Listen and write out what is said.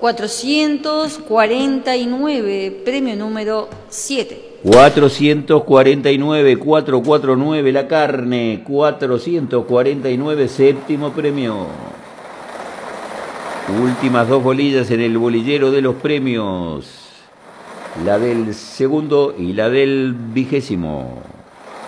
449, premio número 7. 449, 449 la carne, 449 séptimo premio. Últimas dos bolillas en el bolillero de los premios. La del segundo y la del 20º.